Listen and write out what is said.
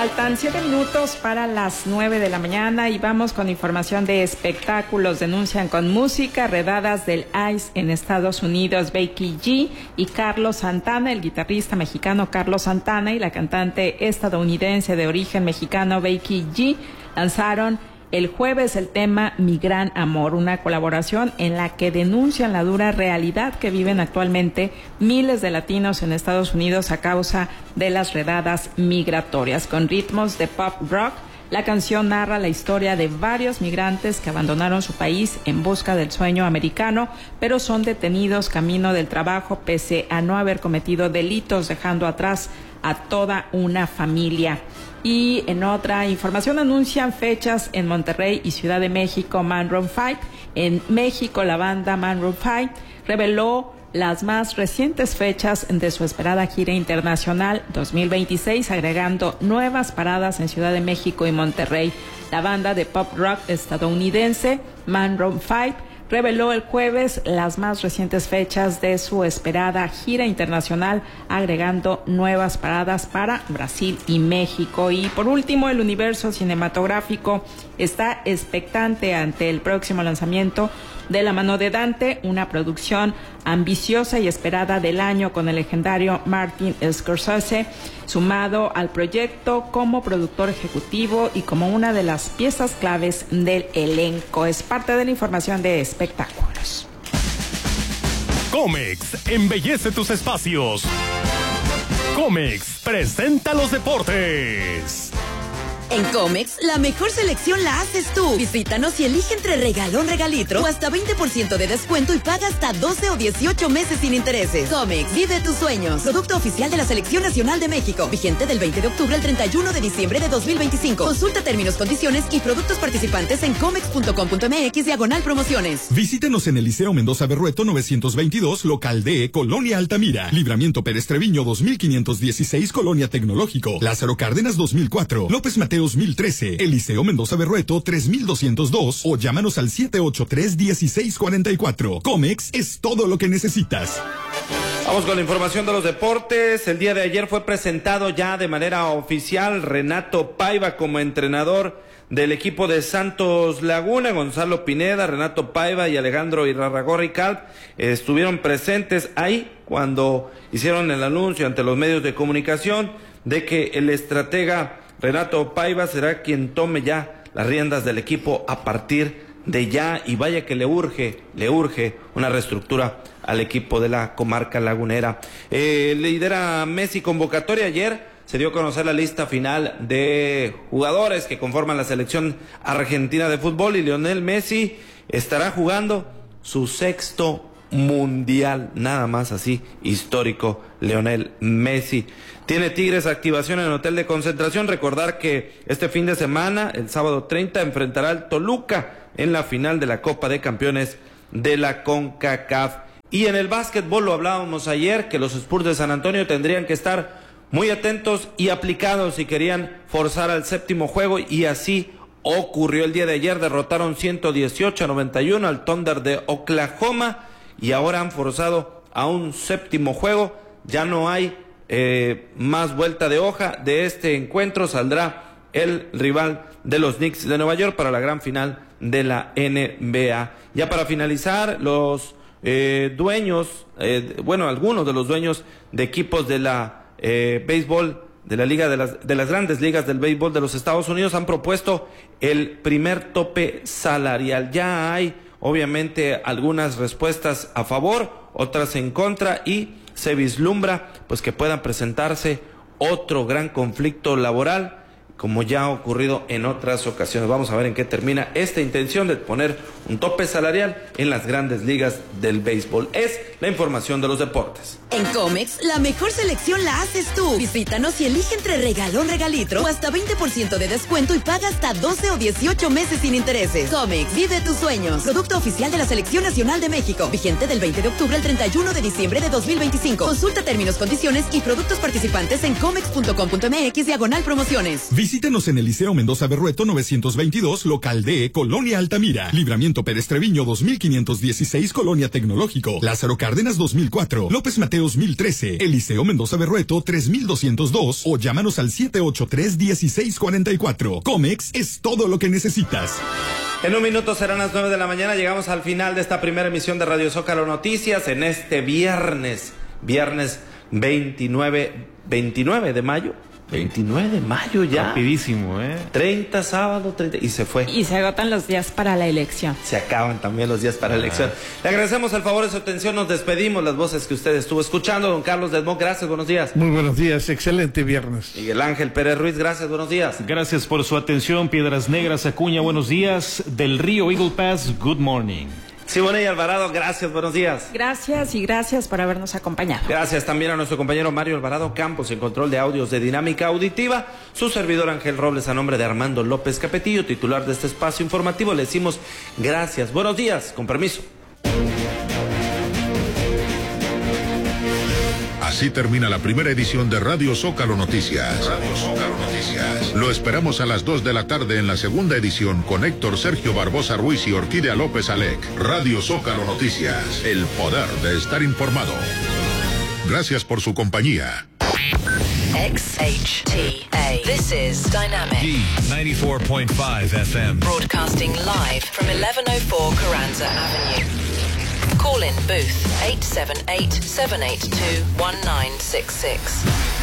Faltan 7 minutos para las 9 de la mañana y vamos con información de espectáculos. Denuncian con música redadas del ICE en Estados Unidos. Becky G y Carlos Santana, el guitarrista mexicano Carlos Santana y la cantante estadounidense de origen mexicano Becky G lanzaron el jueves el tema Mi Gran Amor, una colaboración en la que denuncian la dura realidad que viven actualmente miles de latinos en Estados Unidos a causa de las redadas migratorias. Con ritmos de pop rock, la canción narra la historia de varios migrantes que abandonaron su país en busca del sueño americano, pero son detenidos camino del trabajo pese a no haber cometido delitos, dejando atrás a toda una familia. Y en otra información anuncian fechas en Monterrey y Ciudad de México Maroon 5. En México la banda Maroon 5 reveló las más recientes fechas de su esperada gira internacional 2026, agregando nuevas paradas en Ciudad de México y Monterrey. La banda de pop rock estadounidense Maroon 5 reveló el jueves las más recientes fechas de su esperada gira internacional, agregando nuevas paradas para Brasil y México. Y por último, el universo cinematográfico está expectante ante el próximo lanzamiento de La Mano de Dante, una producción ambiciosa y esperada del año con el legendario Martin Scorsese, sumado al proyecto como productor ejecutivo y como una de las piezas claves del elenco. Es parte de la información de espectáculos. Comex embellece tus espacios. Comex presenta los deportes. En Comex, la mejor selección la haces tú. Visítanos y elige entre regalón, regalitro o hasta 20% de descuento y paga hasta 12 o 18 meses sin intereses. Comex, vive tus sueños. Producto oficial de la Selección Nacional de México. Vigente del 20 de octubre al 31 de diciembre de 2025. Consulta términos, condiciones y productos participantes en comex.com.mx/promociones. Visítenos en el Liceo Mendoza Berrueto 922, local D, Colonia Altamira. Libramiento Pérez Treviño 2516, Colonia Tecnológico. Lázaro Cárdenas 2004. López Mateos 1013, Eliseo Mendoza Berrueto 3202 o llámanos al 783-1644. Comex es todo lo que necesitas. Vamos con la información de los deportes. El día de ayer fue presentado ya de manera oficial Renato Paiva como entrenador del equipo de Santos Laguna. Gonzalo Pineda, Renato Paiva y Alejandro Irarrágorri Calp estuvieron presentes ahí cuando hicieron el anuncio ante los medios de comunicación de que el estratega Renato Paiva será quien tome ya las riendas del equipo a partir de ya, y vaya que le urge una reestructura al equipo de la comarca lagunera. Lidera Messi convocatoria. Ayer se dio a conocer la lista final de jugadores que conforman la selección argentina de fútbol y Lionel Messi estará jugando su sexto mundial, nada más así, histórico. Lionel Messi tiene Tigres activación en hotel de concentración. Recordar que este fin de semana, el sábado 30, enfrentará al Toluca en la final de la Copa de Campeones de la CONCACAF. Y en el básquetbol, lo hablábamos ayer, que los Spurs de San Antonio tendrían que estar muy atentos y aplicados si querían forzar al séptimo juego, y así ocurrió el día de ayer. Derrotaron 118-91 al Thunder de Oklahoma y ahora han forzado a un séptimo juego. Ya no hay más vuelta de hoja. De este encuentro saldrá el rival de los Knicks de Nueva York para la gran final de la NBA. Ya para finalizar, los dueños, algunos de los dueños de equipos de la béisbol, de la liga de las grandes ligas del béisbol de los Estados Unidos han propuesto el primer tope salarial. Ya hay obviamente algunas respuestas a favor, otras en contra, y se vislumbra pues que puedan presentarse otro gran conflicto laboral, como ya ha ocurrido en otras ocasiones. Vamos a ver en qué termina esta intención de poner un tope salarial en las grandes ligas del béisbol. Es la información de los deportes. En Comex, la mejor selección la haces tú. Visítanos y elige entre regalón, regalitro o hasta 20% de descuento y paga hasta 12 o 18 meses sin intereses. Comex, vive tus sueños. Producto oficial de la Selección Nacional de México. Vigente del 20 de octubre al 31 de diciembre de 2025. Consulta términos, condiciones y productos participantes en comex.com.mx/promociones. Visítenos en el Liceo Mendoza Berrueto 922, local D, Colonia Altamira. Libramiento Pérez Treviño 2516, Colonia Tecnológico. Lázaro Cárdenas 2004. López Mateos 2013. Eliseo Mendoza Berrueto 3202 o llámanos al 783-1644. Comex es todo lo que necesitas. En un minuto serán las 9 de la mañana. Llegamos al final de esta primera emisión de Radio Zócalo Noticias en este viernes 29 de mayo. 29 de mayo ya. Rapidísimo, 30 sábado, 30 y se fue. Y se agotan los días para la elección. Se acaban también los días para la elección. Le agradecemos el favor de su atención, nos despedimos, las voces que usted estuvo escuchando. Don Carlos Desmond, gracias, buenos días. Muy buenos días, excelente viernes. Miguel Ángel Pérez Ruiz, gracias, buenos días. Gracias por su atención. Piedras Negras, Acuña, buenos días. Del Río Eagle Pass, good morning. Siboney Alvarado, gracias, buenos días. Gracias y gracias por habernos acompañado. Gracias también a nuestro compañero Mario Alvarado Campos en control de audios de Dinámica Auditiva. Su servidor Ángel Robles, a nombre de Armando López Capetillo, titular de este espacio informativo, le decimos gracias, buenos días, con permiso. Así termina la primera edición de Radio Zócalo Noticias. Radio Zócalo Noticias. Lo esperamos a las 2 de la tarde en la segunda edición con Héctor Sergio Barbosa Ruiz y Orquídea López Alec. Radio Zócalo Noticias. El poder de estar informado. Gracias por su compañía. XHTA. This is Dynamic. D94.5 FM. Broadcasting live from 1104 Carranza Avenue. Call in booth 878-782-1966.